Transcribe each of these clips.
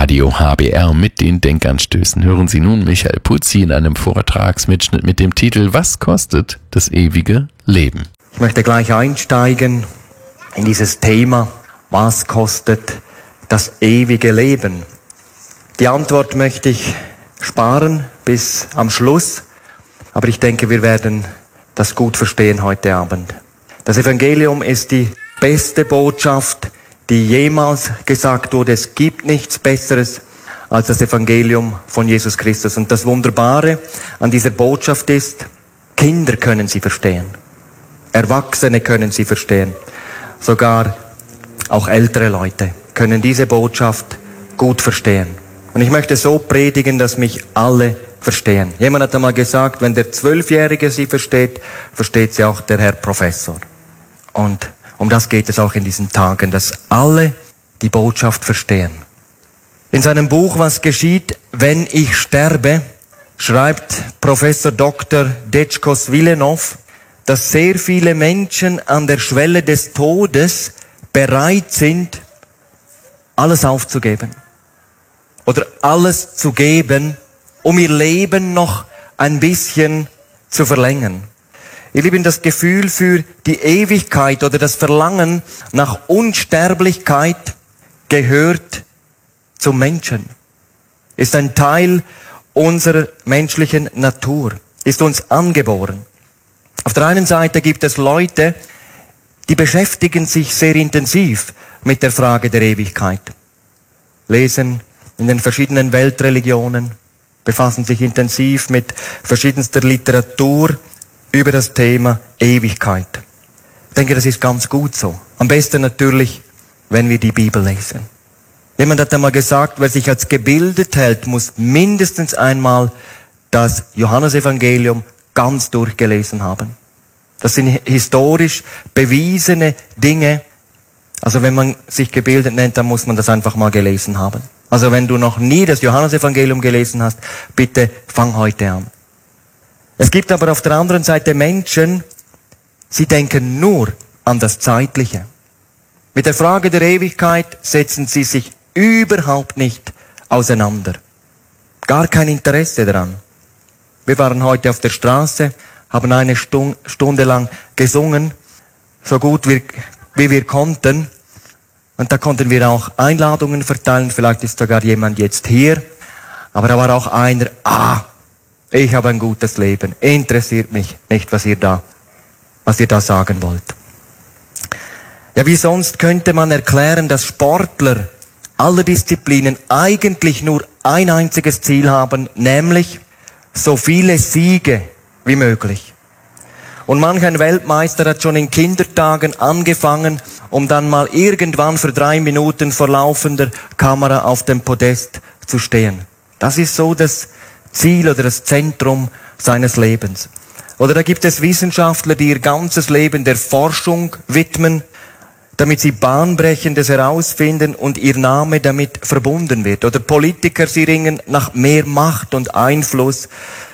Radio HBR mit den Denkanstößen hören Sie nun Michael Putzi in einem Vortragsmitschnitt mit dem Titel Was kostet das ewige Leben? Ich möchte gleich einsteigen in dieses Thema, was kostet das ewige Leben? Die Antwort möchte ich sparen bis am Schluss, aber ich denke, wir werden das gut verstehen heute Abend. Das Evangelium ist die beste Botschaft, die jemals gesagt wurde. Es gibt nichts Besseres als das Evangelium von Jesus Christus. Und das Wunderbare an dieser Botschaft ist, Kinder können sie verstehen. Erwachsene können sie verstehen. Sogar auch ältere Leute können diese Botschaft gut verstehen. Und ich möchte so predigen, dass mich alle verstehen. Jemand hat einmal gesagt, wenn der 12-Jährige sie versteht, versteht sie auch der Herr Professor. Und um das geht es auch in diesen Tagen, dass alle die Botschaft verstehen. In seinem Buch Was geschieht, wenn ich sterbe, schreibt Professor Dr. Dečko Svilenov, dass sehr viele Menschen an der Schwelle des Todes bereit sind, alles aufzugeben. Oder alles zu geben, um ihr Leben noch ein bisschen zu verlängern. Ihr Lieben, das Gefühl für die Ewigkeit oder das Verlangen nach Unsterblichkeit gehört zum Menschen. Ist ein Teil unserer menschlichen Natur, ist uns angeboren. Auf der einen Seite gibt es Leute, die beschäftigen sich sehr intensiv mit der Frage der Ewigkeit. Lesen in den verschiedenen Weltreligionen, befassen sich intensiv mit verschiedenster Literatur über das Thema Ewigkeit. Ich denke, das ist ganz gut so. Am besten natürlich, wenn wir die Bibel lesen. Jemand hat einmal gesagt, wer sich als gebildet hält, muss mindestens einmal das Johannesevangelium ganz durchgelesen haben. Das sind historisch bewiesene Dinge. Also wenn man sich gebildet nennt, dann muss man das einfach mal gelesen haben. Also wenn du noch nie das Johannesevangelium gelesen hast, bitte fang heute an. Es gibt aber auf der anderen Seite Menschen, sie denken nur an das Zeitliche. Mit der Frage der Ewigkeit setzen sie sich überhaupt nicht auseinander. Gar kein Interesse daran. Wir waren heute auf der Straße, haben eine Stunde lang gesungen, so gut wie wir konnten. Und da konnten wir auch Einladungen verteilen, vielleicht ist sogar jemand jetzt hier. Aber da war auch einer, ich habe ein gutes Leben. Interessiert mich nicht, was ihr da sagen wollt. Ja, wie sonst könnte man erklären, dass Sportler aller Disziplinen eigentlich nur ein einziges Ziel haben, nämlich so viele Siege wie möglich. Und manch ein Weltmeister hat schon in Kindertagen angefangen, um dann mal irgendwann für 3 Minuten vor laufender Kamera auf dem Podest zu stehen. Das ist so das Ziel oder das Zentrum seines Lebens. Oder da gibt es Wissenschaftler, die ihr ganzes Leben der Forschung widmen, damit sie Bahnbrechendes herausfinden und ihr Name damit verbunden wird. Oder Politiker, sie ringen nach mehr Macht und Einfluss,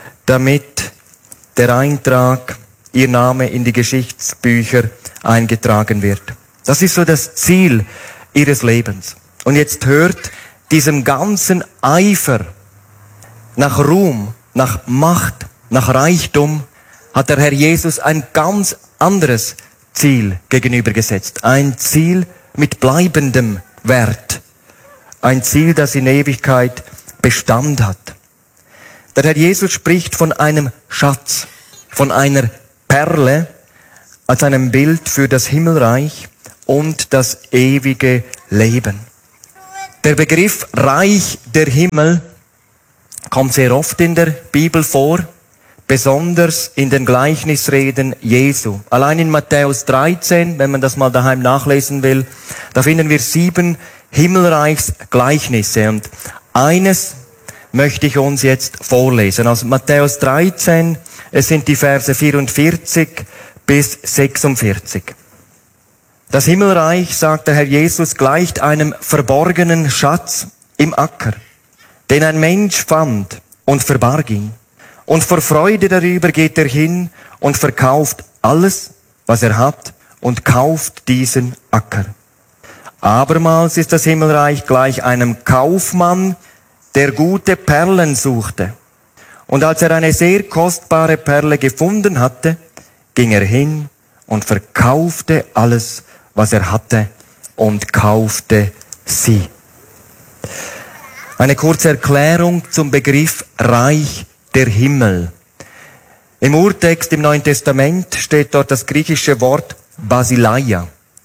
damit der Eintrag, ihr Name in die Geschichtsbücher eingetragen wird. Das ist so das Ziel ihres Lebens. Und jetzt hört diesem ganzen Eifer nach Ruhm, nach Macht, nach Reichtum, hat der Herr Jesus ein ganz anderes Ziel gegenübergesetzt. Ein Ziel mit bleibendem Wert. Ein Ziel, das in Ewigkeit Bestand hat. Der Herr Jesus spricht von einem Schatz, von einer Perle, als einem Bild für das Himmelreich und das ewige Leben. Der Begriff Reich der Himmel kommt sehr oft in der Bibel vor, besonders in den Gleichnisreden Jesu. Allein in Matthäus 13, wenn man das mal daheim nachlesen will, da finden wir 7 Himmelreichsgleichnisse. Und eines möchte ich uns jetzt vorlesen. Aus Matthäus 13, es sind die Verse 44 bis 46. Das Himmelreich, sagt der Herr Jesus, gleicht einem verborgenen Schatz im Acker, den ein Mensch fand und verbarg ihn. Und vor Freude darüber geht er hin und verkauft alles, was er hat, und kauft diesen Acker. Abermals ist das Himmelreich gleich einem Kaufmann, der gute Perlen suchte. Und als er eine sehr kostbare Perle gefunden hatte, ging er hin und verkaufte alles, was er hatte, und kaufte sie. Eine kurze Erklärung zum Begriff Reich der Himmel. Im Urtext im Neuen Testament steht dort das griechische Wort Basileia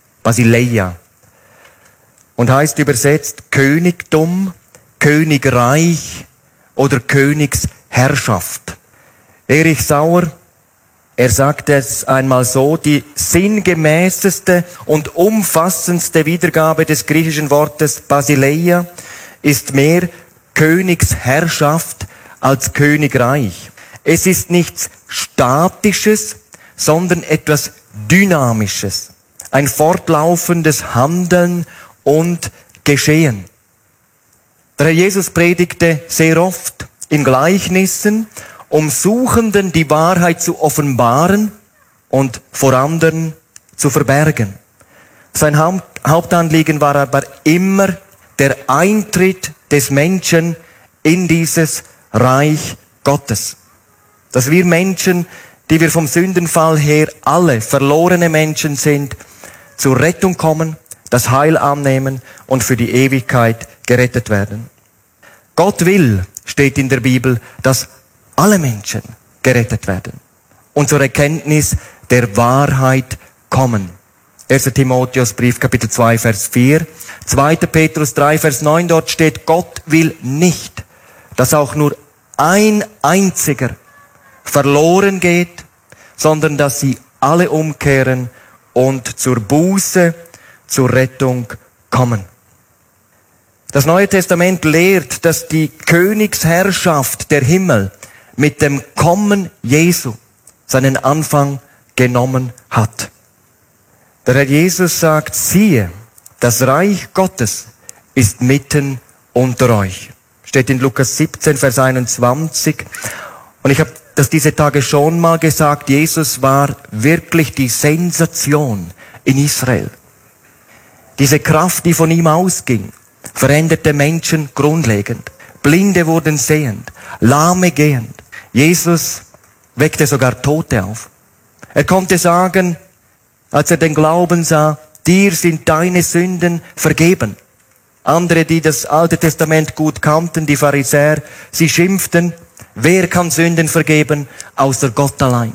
und heißt übersetzt Königtum, Königreich oder Königsherrschaft. Erich Sauer, er sagt es einmal so: Die sinngemäßeste und umfassendste Wiedergabe des griechischen Wortes Basileia ist mehr Königsherrschaft als Königreich. Es ist nichts Statisches, sondern etwas Dynamisches. Ein fortlaufendes Handeln und Geschehen. Der Herr Jesus predigte sehr oft in Gleichnissen, um Suchenden die Wahrheit zu offenbaren und vor anderen zu verbergen. Sein Hauptanliegen war aber immer der Eintritt des Menschen in dieses Reich Gottes. Dass wir Menschen, die wir vom Sündenfall her alle verlorene Menschen sind, zur Rettung kommen, das Heil annehmen und für die Ewigkeit gerettet werden. Gott will, steht in der Bibel, dass alle Menschen gerettet werden und zur Erkenntnis der Wahrheit kommen. 1. Timotheusbrief, Kapitel 2, Vers 4. 2. Petrus 3, Vers 9, dort steht: Gott will nicht, dass auch nur ein einziger verloren geht, sondern dass sie alle umkehren und zur Buße, zur Rettung kommen. Das Neue Testament lehrt, dass die Königsherrschaft der Himmel mit dem Kommen Jesu seinen Anfang genommen hat. Der Herr Jesus sagt: Siehe, das Reich Gottes ist mitten unter euch. Steht in Lukas 17, Vers 21. Und ich habe das diese Tage schon mal gesagt: Jesus war wirklich die Sensation in Israel. Diese Kraft, die von ihm ausging, veränderte Menschen grundlegend. Blinde wurden sehend, Lahme gehend. Jesus weckte sogar Tote auf. Er konnte sagen, als er den Glauben sah: Dir sind deine Sünden vergeben. Andere, die das Alte Testament gut kannten, die Pharisäer, sie schimpften: Wer kann Sünden vergeben, außer Gott allein?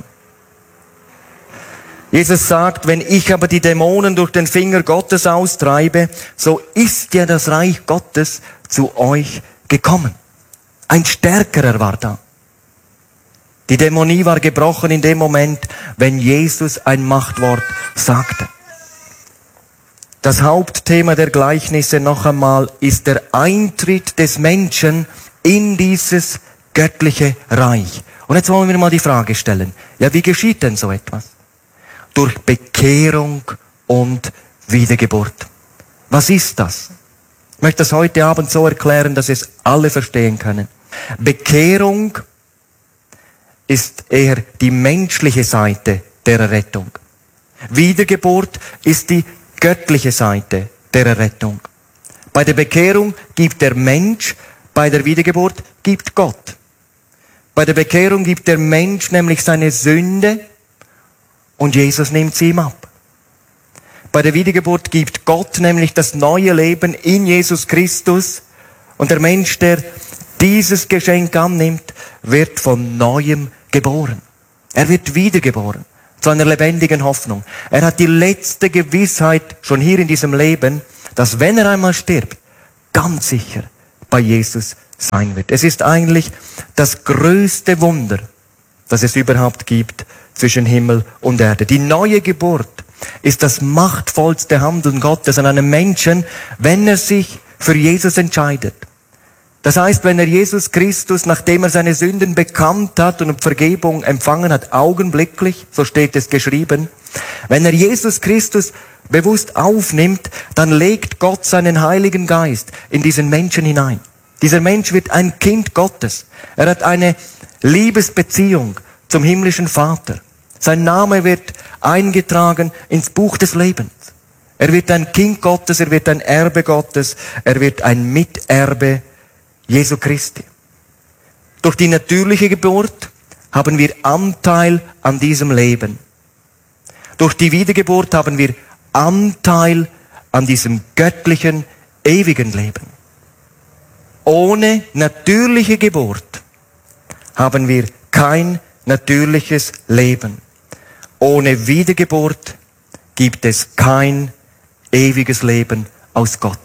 Jesus sagt: Wenn ich aber die Dämonen durch den Finger Gottes austreibe, so ist ja das Reich Gottes zu euch gekommen. Ein Stärkerer war da. Die Dämonie war gebrochen in dem Moment, wenn Jesus ein Machtwort sagte. Das Hauptthema der Gleichnisse noch einmal ist der Eintritt des Menschen in dieses göttliche Reich. Und jetzt wollen wir mal die Frage stellen: Ja, wie geschieht denn so etwas? Durch Bekehrung und Wiedergeburt. Was ist das? Ich möchte das heute Abend so erklären, dass es alle verstehen können. Bekehrung ist eher die menschliche Seite der Errettung. Wiedergeburt ist die göttliche Seite der Errettung. Bei der Bekehrung gibt der Mensch, bei der Wiedergeburt gibt Gott. Bei der Bekehrung gibt der Mensch nämlich seine Sünde und Jesus nimmt sie ihm ab. Bei der Wiedergeburt gibt Gott nämlich das neue Leben in Jesus Christus und der Mensch, der dieses Geschenk annimmt, wird von Neuem geboren. Er wird wiedergeboren zu einer lebendigen Hoffnung. Er hat die letzte Gewissheit schon hier in diesem Leben, dass wenn er einmal stirbt, ganz sicher bei Jesus sein wird. Es ist eigentlich das größte Wunder, das es überhaupt gibt zwischen Himmel und Erde. Die neue Geburt ist das machtvollste Handeln Gottes an einem Menschen, wenn er sich für Jesus entscheidet. Das heißt, wenn er Jesus Christus, nachdem er seine Sünden bekannt hat und Vergebung empfangen hat, augenblicklich, so steht es geschrieben, wenn er Jesus Christus bewusst aufnimmt, dann legt Gott seinen Heiligen Geist in diesen Menschen hinein. Dieser Mensch wird ein Kind Gottes. Er hat eine Liebesbeziehung zum himmlischen Vater. Sein Name wird eingetragen ins Buch des Lebens. Er wird ein Kind Gottes, er wird ein Erbe Gottes, er wird ein Miterbe Jesu Christi. Durch die natürliche Geburt haben wir Anteil an diesem Leben. Durch die Wiedergeburt haben wir Anteil an diesem göttlichen, ewigen Leben. Ohne natürliche Geburt haben wir kein natürliches Leben. Ohne Wiedergeburt gibt es kein ewiges Leben aus Gott.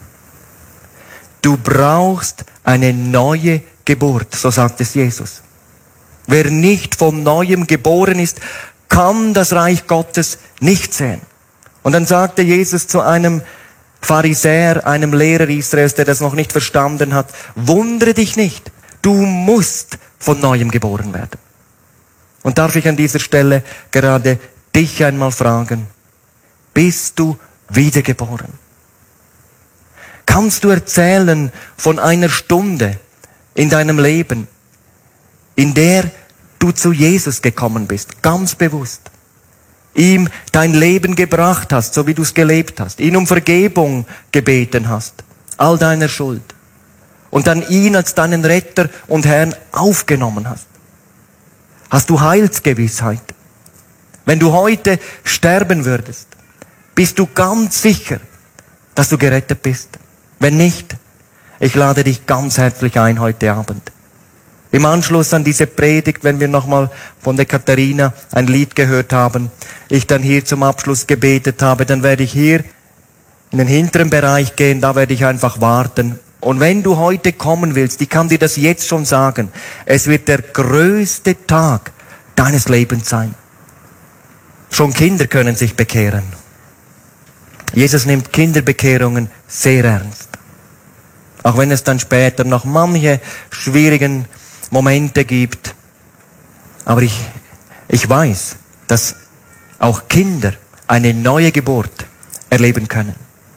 Du brauchst eine neue Geburt, so sagt es Jesus. Wer nicht von Neuem geboren ist, kann das Reich Gottes nicht sehen. Und dann sagte Jesus zu einem Pharisäer, einem Lehrer Israels, der das noch nicht verstanden hat, wundere dich nicht, du musst von Neuem geboren werden. Und darf ich an dieser Stelle gerade dich einmal fragen, bist du wiedergeboren? Kannst du erzählen von einer Stunde in deinem Leben, in der du zu Jesus gekommen bist, ganz bewusst, ihm dein Leben gebracht hast, so wie du es gelebt hast, ihn um Vergebung gebeten hast, all deiner Schuld, und dann ihn als deinen Retter und Herrn aufgenommen hast? Hast du Heilsgewissheit? Wenn du heute sterben würdest, bist du ganz sicher, dass du gerettet bist? Wenn nicht, ich lade dich ganz herzlich ein heute Abend. Im Anschluss an diese Predigt, wenn wir nochmal von der Katharina ein Lied gehört haben, ich dann hier zum Abschluss gebetet habe, dann werde ich hier in den hinteren Bereich gehen, da werde ich einfach warten. Und wenn du heute kommen willst, ich kann dir das jetzt schon sagen, es wird der größte Tag deines Lebens sein. Schon Kinder können sich bekehren. Jesus nimmt Kinderbekehrungen sehr ernst. Auch wenn es dann später noch manche schwierigen Momente gibt. Aber ich weiß, dass auch Kinder eine neue Geburt erleben können.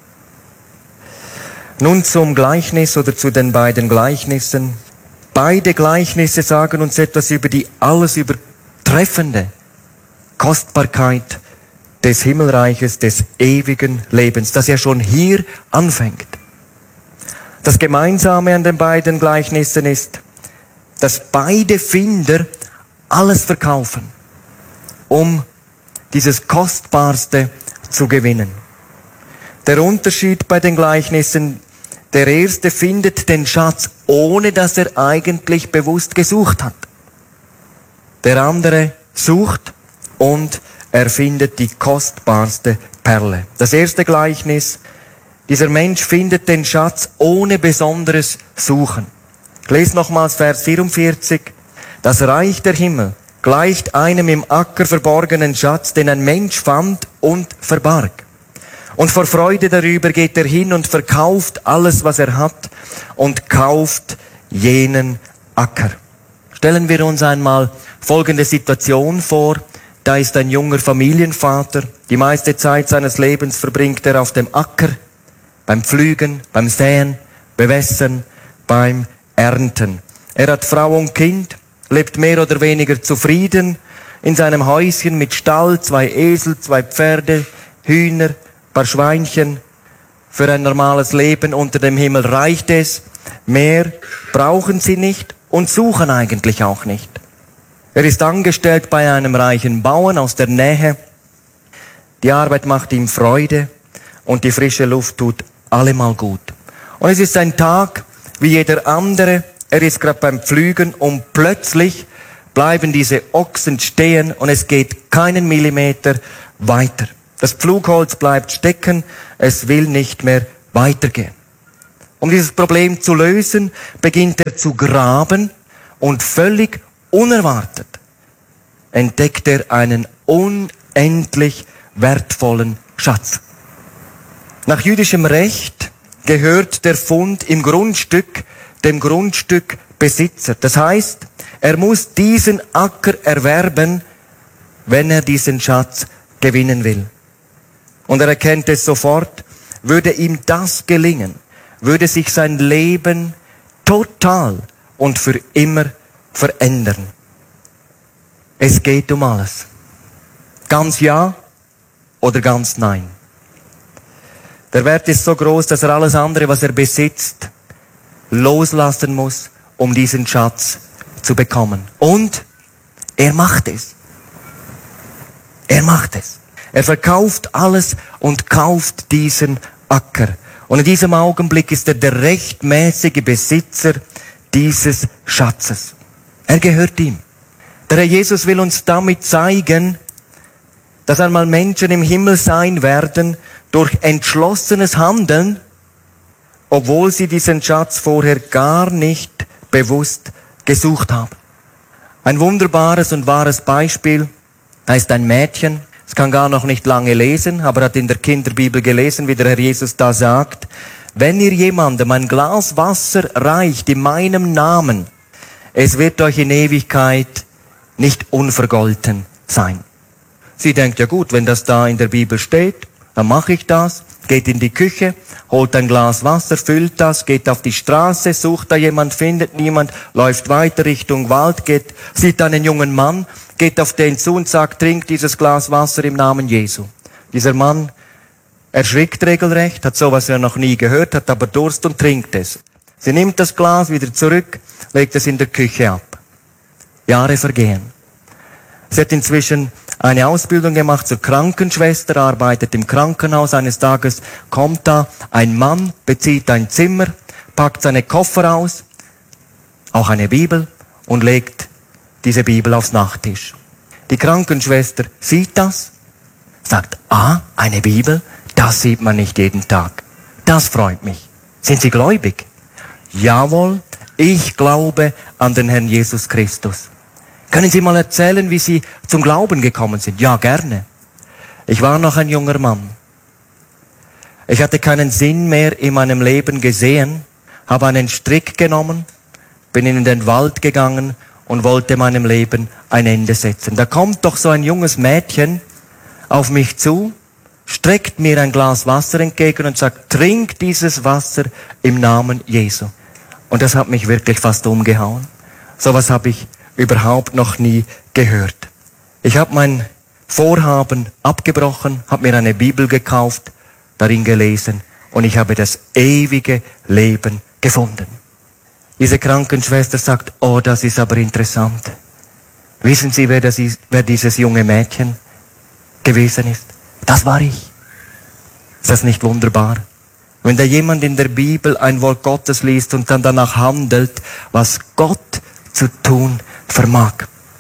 Nun zum Gleichnis oder zu den beiden Gleichnissen. Beide Gleichnisse sagen uns etwas über die alles übertreffende Kostbarkeit des Himmelreiches, des ewigen Lebens, das ja schon hier anfängt. Das Gemeinsame an den beiden Gleichnissen ist, dass beide Finder alles verkaufen, um dieses Kostbarste zu gewinnen. Der Unterschied bei den Gleichnissen, der erste findet den Schatz, ohne dass er eigentlich bewusst gesucht hat. Der andere sucht und er findet die kostbarste Perle. Das erste Gleichnis, dieser Mensch findet den Schatz ohne besonderes Suchen. Ich lese nochmals Vers 44. Das Reich der Himmel gleicht einem im Acker verborgenen Schatz, den ein Mensch fand und verbarg. Und vor Freude darüber geht er hin und verkauft alles, was er hat, und kauft jenen Acker. Stellen wir uns einmal folgende Situation vor. Da ist ein junger Familienvater. Die meiste Zeit seines Lebens verbringt er auf dem Acker, beim Pflügen, beim Säen, Bewässern, beim Ernten. Er hat Frau und Kind, lebt mehr oder weniger zufrieden in seinem Häuschen mit Stall, 2 Esel, 2 Pferde, Hühner, paar Schweinchen. Für ein normales Leben unter dem Himmel reicht es. Mehr brauchen sie nicht und suchen eigentlich auch nicht. Er ist angestellt bei einem reichen Bauern aus der Nähe. Die Arbeit macht ihm Freude und die frische Luft tut allemal gut. Und es ist ein Tag wie jeder andere. Er ist gerade beim Pflügen und plötzlich bleiben diese Ochsen stehen und es geht keinen Millimeter weiter. Das Pflugholz bleibt stecken, es will nicht mehr weitergehen. Um dieses Problem zu lösen, beginnt er zu graben und völlig unerwartet entdeckt er einen unendlich wertvollen Schatz. Nach jüdischem Recht gehört der Fund im Grundstück dem Grundstückbesitzer. Das heißt, er muss diesen Acker erwerben, wenn er diesen Schatz gewinnen will. Und er erkennt es sofort, würde ihm das gelingen, würde sich sein Leben total und für immer verändern. Es geht um alles. Ganz ja oder ganz nein. Der Wert ist so groß, dass er alles andere, was er besitzt, loslassen muss, um diesen Schatz zu bekommen. Und er macht es. Er macht es. Er verkauft alles und kauft diesen Acker. Und in diesem Augenblick ist er der rechtmäßige Besitzer dieses Schatzes. Er gehört ihm. Der Herr Jesus will uns damit zeigen, dass einmal Menschen im Himmel sein werden, durch entschlossenes Handeln, obwohl sie diesen Schatz vorher gar nicht bewusst gesucht haben. Ein wunderbares und wahres Beispiel, da ist ein Mädchen, es kann gar noch nicht lange lesen, aber hat in der Kinderbibel gelesen, wie der Herr Jesus da sagt, wenn ihr jemandem ein Glas Wasser reicht in meinem Namen, es wird euch in Ewigkeit nicht unvergolten sein. Sie denkt, ja gut, wenn das da in der Bibel steht, dann mache ich das, geht in die Küche, holt ein Glas Wasser, füllt das, geht auf die Straße, sucht da jemand, findet niemand, läuft weiter Richtung Wald, sieht einen jungen Mann, geht auf den zu und sagt, trink dieses Glas Wasser im Namen Jesu. Dieser Mann erschrickt regelrecht, hat sowas ja noch nie gehört, hat aber Durst und trinkt es. Sie nimmt das Glas wieder zurück, legt es in der Küche ab. Jahre vergehen. Sie hat inzwischen eine Ausbildung gemacht zur Krankenschwester, arbeitet im Krankenhaus. Eines Tages kommt da ein Mann, bezieht ein Zimmer, packt seine Koffer aus, auch eine Bibel, und legt diese Bibel aufs Nachttisch. Die Krankenschwester sieht das, sagt, eine Bibel, das sieht man nicht jeden Tag. Das freut mich. Sind Sie gläubig? Jawohl, ich glaube an den Herrn Jesus Christus. Können Sie mal erzählen, wie Sie zum Glauben gekommen sind? Ja, gerne. Ich war noch ein junger Mann. Ich hatte keinen Sinn mehr in meinem Leben gesehen, habe einen Strick genommen, bin in den Wald gegangen und wollte meinem Leben ein Ende setzen. Da kommt doch so ein junges Mädchen auf mich zu, streckt mir ein Glas Wasser entgegen und sagt, trink dieses Wasser im Namen Jesu. Und das hat mich wirklich fast umgehauen. Sowas habe ich überhaupt noch nie gehört. Ich habe mein Vorhaben abgebrochen, habe mir eine Bibel gekauft, darin gelesen und ich habe das ewige Leben gefunden. Diese Krankenschwester sagt, oh, das ist aber interessant. Wissen Sie, wer dieses junge Mädchen gewesen ist? Das war ich. Ist das nicht wunderbar? Wenn da jemand in der Bibel ein Wort Gottes liest und dann danach handelt, was Gott zu tun vermag.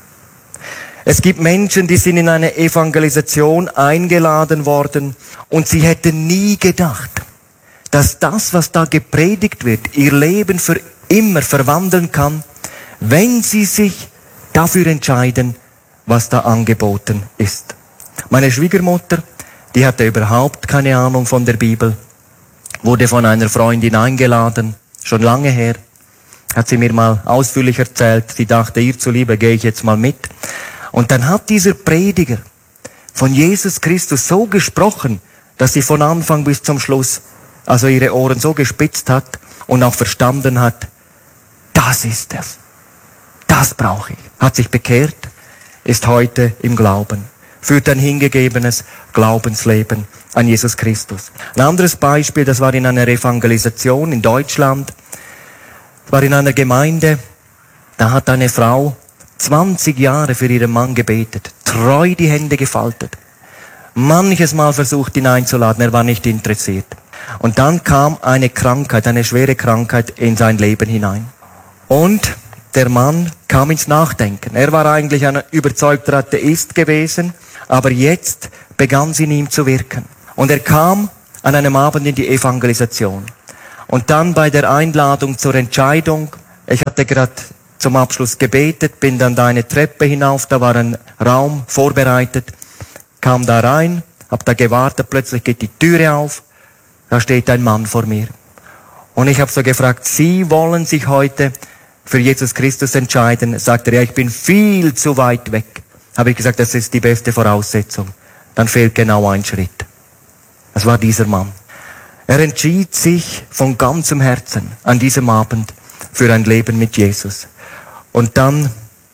Es gibt Menschen, die sind in eine Evangelisation eingeladen worden und sie hätten nie gedacht, dass das, was da gepredigt wird, ihr Leben für immer verwandeln kann, wenn sie sich dafür entscheiden, was da angeboten ist. Meine Schwiegermutter, die hatte überhaupt keine Ahnung von der Bibel, wurde von einer Freundin eingeladen, schon lange her, hat sie mir mal ausführlich erzählt. Sie dachte, ihr zuliebe gehe ich jetzt mal mit. Und dann hat dieser Prediger von Jesus Christus so gesprochen, dass sie von Anfang bis zum Schluss also ihre Ohren so gespitzt hat und auch verstanden hat, das ist es. Das brauche ich. Hat sich bekehrt, ist heute im Glauben, führt ein hingegebenes Glaubensleben an Jesus Christus. Ein anderes Beispiel, das war in einer Evangelisation in Deutschland. War in einer Gemeinde, da hat eine Frau 20 Jahre für ihren Mann gebetet, treu die Hände gefaltet, manches Mal versucht, ihn einzuladen, er war nicht interessiert. Und dann kam eine Krankheit, eine schwere Krankheit in sein Leben hinein. Und der Mann kam ins Nachdenken. Er war eigentlich ein überzeugter Atheist gewesen, aber jetzt begann sie in ihm zu wirken. Und er kam an einem Abend in die Evangelisation. Und dann bei der Einladung zur Entscheidung, ich hatte gerade zum Abschluss gebetet, bin dann da eine Treppe hinauf, da war ein Raum vorbereitet, kam da rein, hab da gewartet, plötzlich geht die Türe auf, da steht ein Mann vor mir. Und ich habe so gefragt, Sie wollen sich heute für Jesus Christus entscheiden? Sagt er, ja, ich bin viel zu weit weg. Habe ich gesagt, das ist die beste Voraussetzung. Dann fehlt genau ein Schritt. Das war dieser Mann. Er entschied sich von ganzem Herzen an diesem Abend für ein Leben mit Jesus. Und dann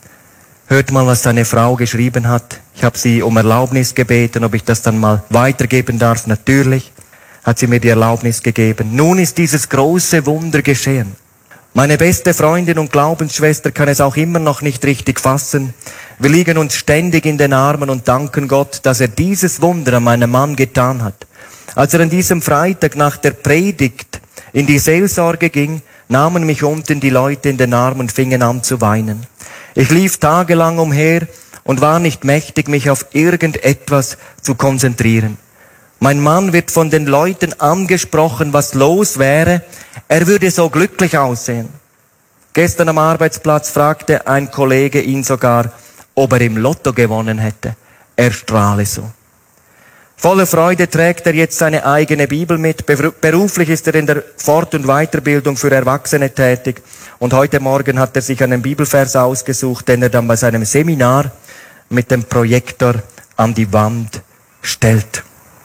hört mal, was seine Frau geschrieben hat. Ich habe sie um Erlaubnis gebeten, ob ich das dann mal weitergeben darf. Natürlich. hat sie mir die Erlaubnis gegeben. Nun ist dieses große Wunder geschehen. Meine beste Freundin und Glaubensschwester kann es auch immer noch nicht richtig fassen. Wir liegen uns ständig in den Armen und danken Gott, dass er dieses Wunder an meinem Mann getan hat. Als er an diesem Freitag nach der Predigt in die Seelsorge ging, nahmen mich unten die Leute in den Arm und fingen an zu weinen. Ich lief tagelang umher und war nicht mächtig, mich auf irgendetwas zu konzentrieren. Mein Mann wird von den Leuten angesprochen, was los wäre. Er würde so glücklich aussehen. Gestern am Arbeitsplatz fragte ein Kollege ihn sogar, ob er im Lotto gewonnen hätte. Er strahle so. Voller Freude trägt er jetzt seine eigene Bibel mit. Beruflich ist er in der Fort- und Weiterbildung für Erwachsene tätig. Und heute Morgen hat er sich einen Bibelvers ausgesucht, den er dann bei seinem Seminar mit dem Projektor an die Wand stellt.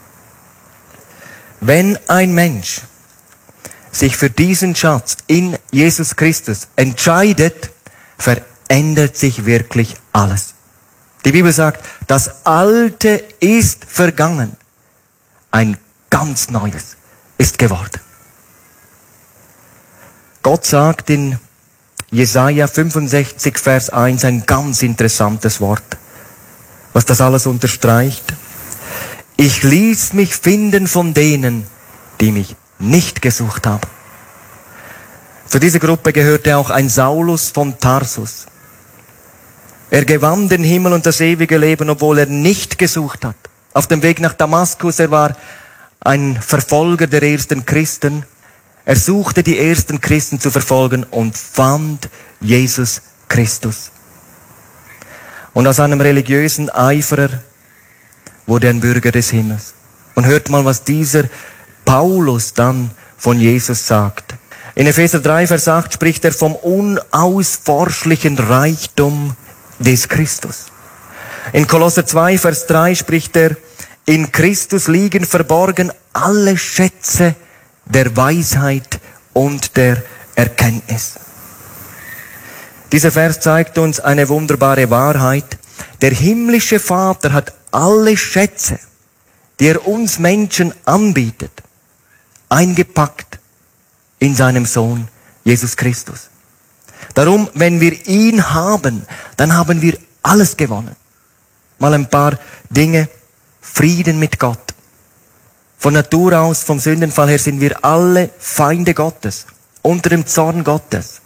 Wenn ein Mensch sich für diesen Schatz in Jesus Christus entscheidet, verändert sich wirklich alles. Die Bibel sagt, das Alte ist vergangen. Ein ganz Neues ist geworden. Gott sagt in Jesaja 65, Vers 1 ein ganz interessantes Wort, was das alles unterstreicht. Ich ließ mich finden von denen, die mich nicht gesucht haben. Zu dieser Gruppe gehörte auch ein Saulus von Tarsus. Er gewann den Himmel und das ewige Leben, obwohl er nicht gesucht hat. Auf dem Weg nach Damaskus, er war ein Verfolger der ersten Christen. Er suchte die ersten Christen zu verfolgen und fand Jesus Christus. Und aus einem religiösen Eiferer wurde ein Bürger des Himmels. Und hört mal, was dieser Paulus dann von Jesus sagt. In Epheser 3, Vers 8 spricht er vom unausforschlichen Reichtum des Christus. In Kolosser 2, Vers 3 spricht er, in Christus liegen verborgen alle Schätze der Weisheit und der Erkenntnis. Dieser Vers zeigt uns eine wunderbare Wahrheit. Der himmlische Vater hat alle Schätze, die er uns Menschen anbietet, eingepackt in seinem Sohn Jesus Christus. Darum, wenn wir ihn haben, dann haben wir alles gewonnen. Mal ein paar Dinge. Frieden mit Gott. Von Natur aus, vom Sündenfall her, sind wir alle Feinde Gottes, unter dem Zorn Gottes.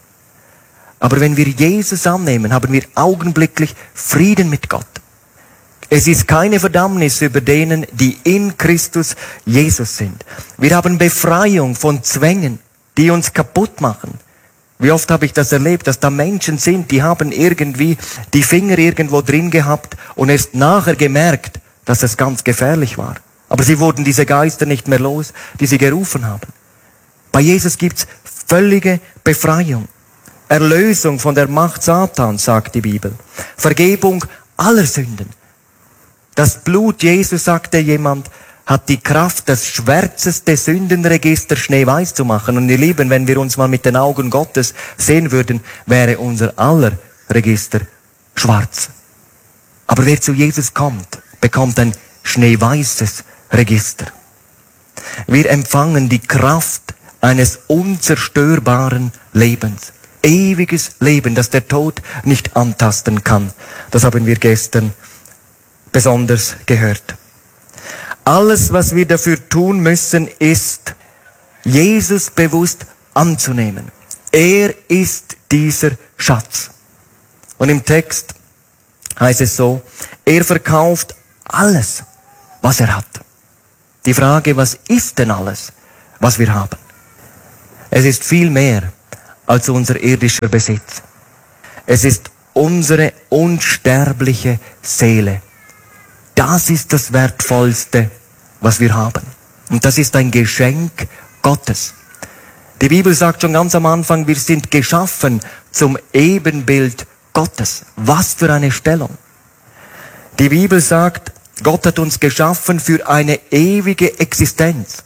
Aber wenn wir Jesus annehmen, haben wir augenblicklich Frieden mit Gott. Es ist keine Verdammnis über denen, die in Christus Jesus sind. Wir haben Befreiung von Zwängen, die uns kaputt machen. Wie oft habe ich das erlebt, dass da Menschen sind, die haben irgendwie die Finger irgendwo drin gehabt und erst nachher gemerkt, dass es ganz gefährlich war. Aber sie wurden diese Geister nicht mehr los, die sie gerufen haben. Bei Jesus gibt's völlige Befreiung. Erlösung von der Macht Satans, sagt die Bibel. Vergebung aller Sünden. Das Blut Jesus, sagte jemand, hat die Kraft, das schwärzeste Sündenregister schneeweiß zu machen. Und ihr Lieben, wenn wir uns mal mit den Augen Gottes sehen würden, wäre unser aller Register schwarz. Aber wer zu Jesus kommt, bekommt ein schneeweißes Register. Wir empfangen die Kraft eines unzerstörbaren Lebens. Ewiges Leben, das der Tod nicht antasten kann. Das haben wir gestern besonders gehört. Alles, was wir dafür tun müssen, ist, Jesus bewusst anzunehmen. Er ist dieser Schatz. Und im Text heißt es so, er verkauft alles, was er hat. Die Frage, was ist denn alles, was wir haben? Es ist viel mehr als unser irdischer Besitz. Es ist unsere unsterbliche Seele. Das ist das Wertvollste, was wir haben. Und das ist ein Geschenk Gottes. Die Bibel sagt schon ganz am Anfang, wir sind geschaffen zum Ebenbild Gottes. Was für eine Stellung. Die Bibel sagt, Gott hat uns geschaffen für eine ewige Existenz.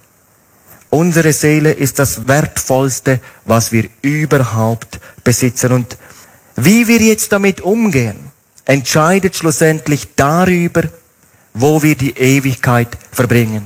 Unsere Seele ist das Wertvollste, was wir überhaupt besitzen. Und wie wir jetzt damit umgehen, entscheidet schlussendlich darüber, wo wir die Ewigkeit verbringen.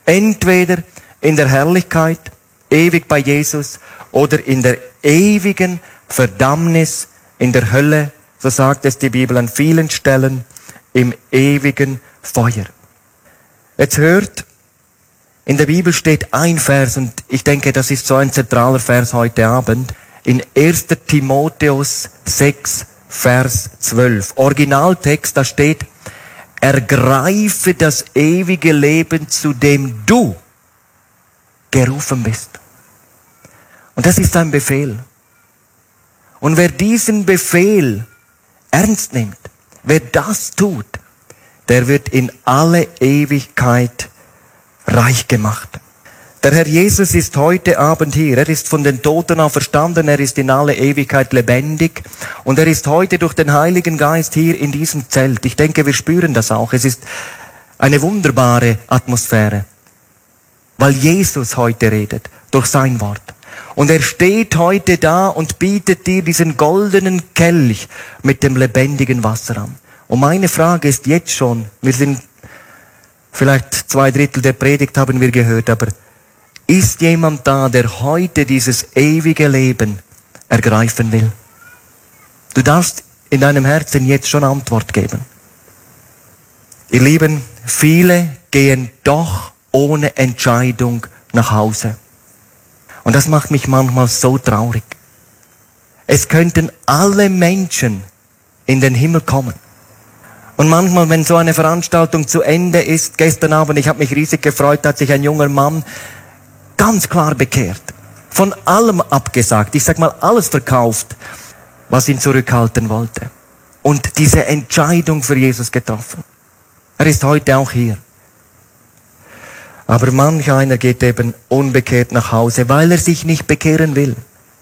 Entweder in der Herrlichkeit, ewig bei Jesus, oder in der ewigen Verdammnis, in der Hölle, so sagt es die Bibel an vielen Stellen, im ewigen Feuer. Jetzt hört, in der Bibel steht ein Vers, und ich denke, das ist so ein zentraler Vers heute Abend, in 1. Timotheus 6, Vers 12. Originaltext, da steht, ergreife das ewige Leben, zu dem du gerufen bist. Und das ist ein Befehl. Und wer diesen Befehl ernst nimmt, wer das tut, der wird in alle Ewigkeit reich gemacht. Der Herr Jesus ist heute Abend hier. Er ist von den Toten auferstanden. Er ist in alle Ewigkeit lebendig. Und er ist heute durch den Heiligen Geist hier in diesem Zelt. Ich denke, wir spüren das auch. Es ist eine wunderbare Atmosphäre. Weil Jesus heute redet, durch sein Wort. Und er steht heute da und bietet dir diesen goldenen Kelch mit dem lebendigen Wasser an. Und meine Frage ist jetzt schon, wir sind vielleicht 2/3 der Predigt haben wir gehört, aber ist jemand da, der heute dieses ewige Leben ergreifen will? Du darfst in deinem Herzen jetzt schon Antwort geben. Ihr Lieben, viele gehen doch ohne Entscheidung nach Hause. Und das macht mich manchmal so traurig. Es könnten alle Menschen in den Himmel kommen. Und manchmal, wenn so eine Veranstaltung zu Ende ist, gestern Abend, ich habe mich riesig gefreut, hat sich ein junger Mann ganz klar bekehrt. Von allem abgesagt. Ich sag mal, alles verkauft, was ihn zurückhalten wollte. Und diese Entscheidung für Jesus getroffen. Er ist heute auch hier. Aber manch einer geht eben unbekehrt nach Hause, weil er sich nicht bekehren will.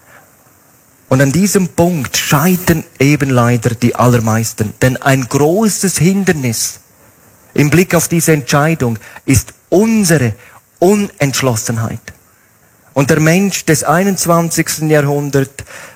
Und an diesem Punkt scheitern eben leider die allermeisten. Denn ein großes Hindernis im Blick auf diese Entscheidung ist unsere Unentschlossenheit. Und der Mensch des 21. Jahrhunderts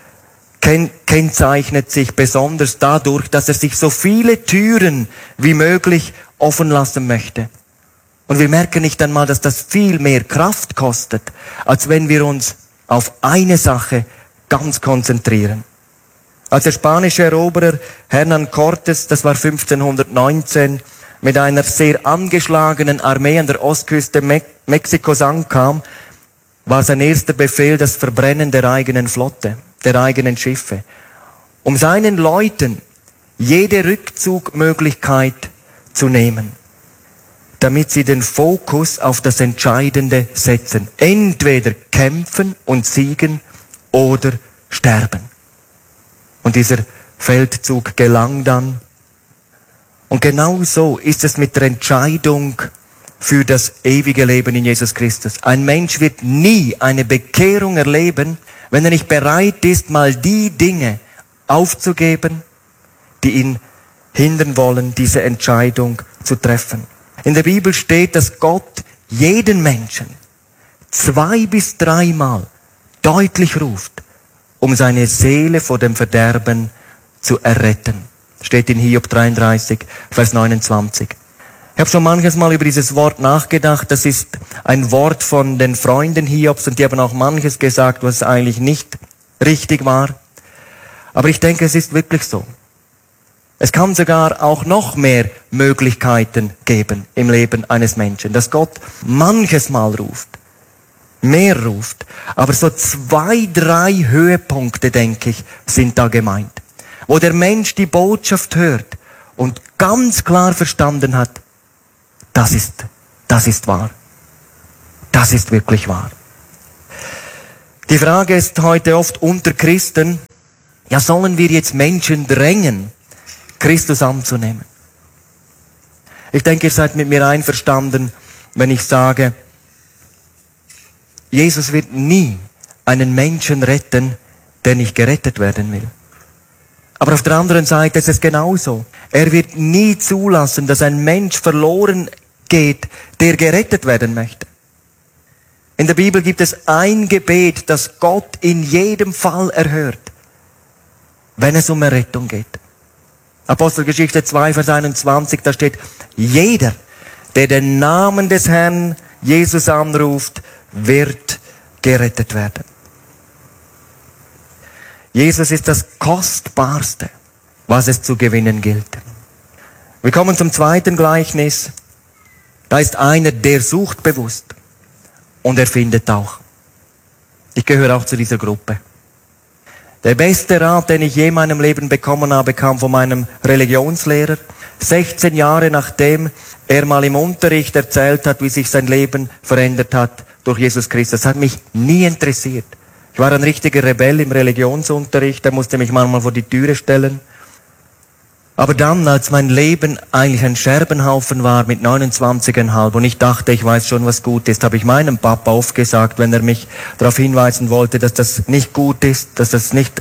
kennzeichnet sich besonders dadurch, dass er sich so viele Türen wie möglich offen lassen möchte. Und wir merken nicht einmal, dass das viel mehr Kraft kostet, als wenn wir uns auf eine Sache ganz konzentrieren. Als der spanische Eroberer Hernán Cortés, das war 1519, mit einer sehr angeschlagenen Armee an der Ostküste Mexikos ankam, war sein erster Befehl das Verbrennen der eigenen Flotte, der eigenen Schiffe, um seinen Leuten jede Rückzugmöglichkeit zu nehmen, damit sie den Fokus auf das Entscheidende setzen. Entweder kämpfen und siegen oder sterben. Und dieser Feldzug gelang dann. Und genau so ist es mit der Entscheidung für das ewige Leben in Jesus Christus. Ein Mensch wird nie eine Bekehrung erleben, wenn er nicht bereit ist, mal die Dinge aufzugeben, die ihn hindern wollen, diese Entscheidung zu treffen. In der Bibel steht, dass Gott jeden Menschen 2 bis 3 Mal deutlich ruft, um seine Seele vor dem Verderben zu erretten. Steht in Hiob 33, Vers 29. Ich habe schon manches Mal über dieses Wort nachgedacht. Das ist ein Wort von den Freunden Hiobs und die haben auch manches gesagt, was eigentlich nicht richtig war. Aber ich denke, es ist wirklich so. Es kann sogar auch noch mehr Möglichkeiten geben im Leben eines Menschen, dass Gott manches Mal ruft, mehr ruft. Aber so 2, 3 Höhepunkte, denke ich, sind da gemeint. Wo der Mensch die Botschaft hört und ganz klar verstanden hat, das ist wahr. Das ist wirklich wahr. Die Frage ist heute oft unter Christen, ja, sollen wir jetzt Menschen drängen, Christus anzunehmen? Ich denke, ihr seid mit mir einverstanden, wenn ich sage, Jesus wird nie einen Menschen retten, der nicht gerettet werden will. Aber auf der anderen Seite ist es genauso. Er wird nie zulassen, dass ein Mensch verloren geht, der gerettet werden möchte. In der Bibel gibt es ein Gebet, das Gott in jedem Fall erhört, wenn es um Errettung geht. Apostelgeschichte 2, Vers 21, da steht, jeder, der den Namen des Herrn Jesus anruft, wird gerettet werden. Jesus ist das Kostbarste, was es zu gewinnen gilt. Wir kommen zum zweiten Gleichnis. Da ist einer, der sucht bewusst und er findet auch. Ich gehöre auch zu dieser Gruppe. Der beste Rat, den ich je in meinem Leben bekommen habe, kam von meinem Religionslehrer. 16 Jahre nachdem er mal im Unterricht erzählt hat, wie sich sein Leben verändert hat durch Jesus Christus. Das hat mich nie interessiert. Ich war ein richtiger Rebell im Religionsunterricht, der musste mich manchmal vor die Türe stellen. Aber dann, als mein Leben eigentlich ein Scherbenhaufen war mit 29,5 und ich dachte, ich weiß schon, was gut ist, habe ich meinem Papa oft gesagt, wenn er mich darauf hinweisen wollte, dass das nicht gut ist, dass das nicht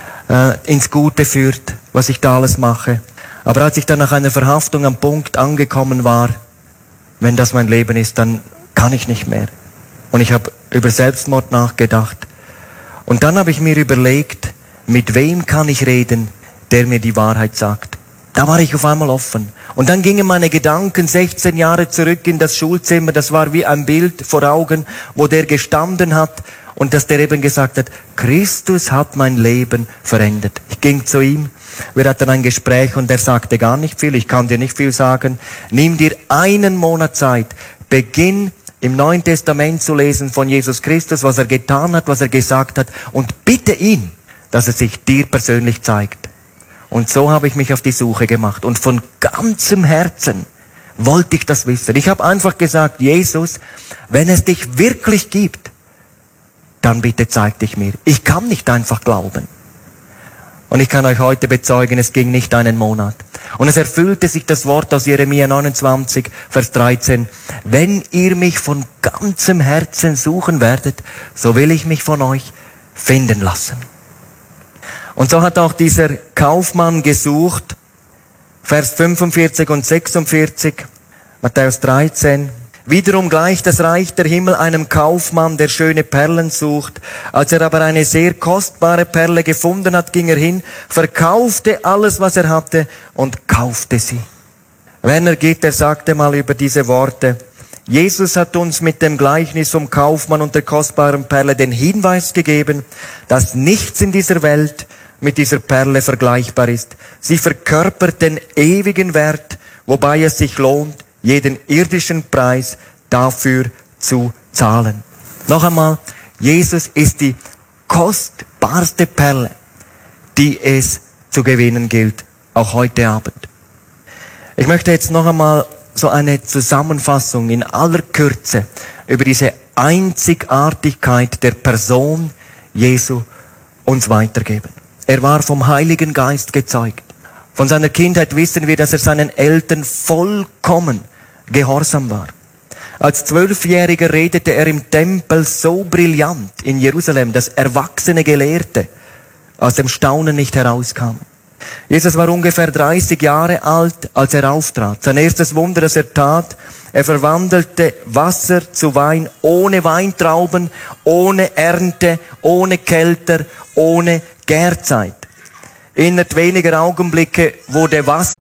ins Gute führt, was ich da alles mache. Aber als ich dann nach einer Verhaftung am Punkt angekommen war, wenn das mein Leben ist, dann kann ich nicht mehr. Und ich habe über Selbstmord nachgedacht. Und dann habe ich mir überlegt, mit wem kann ich reden, der mir die Wahrheit sagt. Da war ich auf einmal offen. Und dann gingen meine Gedanken 16 Jahre zurück in das Schulzimmer. Das war wie ein Bild vor Augen, wo der gestanden hat und dass der eben gesagt hat, Christus hat mein Leben verändert. Ich ging zu ihm, wir hatten ein Gespräch und er sagte gar nicht viel, ich kann dir nicht viel sagen. Nimm dir einen Monat Zeit, beginn im Neuen Testament zu lesen von Jesus Christus, was er getan hat, was er gesagt hat und bitte ihn, dass er sich dir persönlich zeigt. Und so habe ich mich auf die Suche gemacht. Und von ganzem Herzen wollte ich das wissen. Ich habe einfach gesagt, Jesus, wenn es dich wirklich gibt, dann bitte zeig dich mir. Ich kann nicht einfach glauben. Und ich kann euch heute bezeugen, es ging nicht einen Monat. Und es erfüllte sich das Wort aus Jeremia 29, Vers 13. Wenn ihr mich von ganzem Herzen suchen werdet, so will ich mich von euch finden lassen. Und so hat auch dieser Kaufmann gesucht, Vers 45 und 46, Matthäus 13. Wiederum gleicht das Reich der Himmel einem Kaufmann, der schöne Perlen sucht. Als er aber eine sehr kostbare Perle gefunden hat, ging er hin, verkaufte alles, was er hatte und kaufte sie. Werner Gitter sagte mal über diese Worte, Jesus hat uns mit dem Gleichnis vom Kaufmann und der kostbaren Perle den Hinweis gegeben, dass nichts in dieser Welt mit dieser Perle vergleichbar ist. Sie verkörpert den ewigen Wert, wobei es sich lohnt, jeden irdischen Preis dafür zu zahlen. Noch einmal, Jesus ist die kostbarste Perle, die es zu gewinnen gilt, auch heute Abend. Ich möchte jetzt noch einmal so eine Zusammenfassung in aller Kürze über diese Einzigartigkeit der Person Jesu uns weitergeben. Er war vom Heiligen Geist gezeugt. Von seiner Kindheit wissen wir, dass er seinen Eltern vollkommen gehorsam war. Als 12-Jähriger redete er im Tempel so brillant in Jerusalem, dass erwachsene Gelehrte aus dem Staunen nicht herauskamen. Jesus war ungefähr 30 Jahre alt, als er auftrat. Sein erstes Wunder, das er tat, er verwandelte Wasser zu Wein ohne Weintrauben, ohne Ernte, ohne Kelter, ohne Gärzeit. Innerhalb weniger Augenblicke wurde Wasser